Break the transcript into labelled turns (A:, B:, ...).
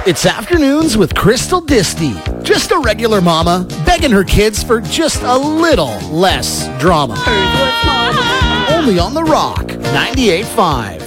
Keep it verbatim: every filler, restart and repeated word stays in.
A: It's Afternoons with Crystal Disty. Just a regular mama begging her kids for just a little less drama. Only on The Rock, ninety-eight point five.